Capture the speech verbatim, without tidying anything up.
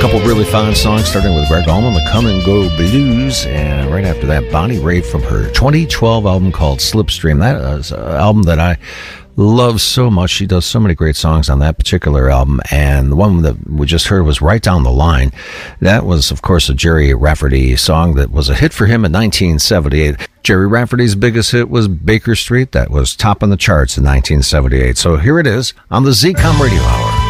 couple really fine songs, starting with Greg Allman, the Come and Go Blues, and right after that, Bonnie Raitt from her twenty twelve album called Slipstream. That is an album that I love so much. She does so many great songs on that particular album, and the one that we just heard was Right Down the Line. That was, of course, a Jerry Rafferty song that was a hit for him in nineteen seventy-eight. Jerry Rafferty's biggest hit was Baker Street. That was top on the charts in nineteen seventy-eight. So here it is on the Z COM Radio Hour.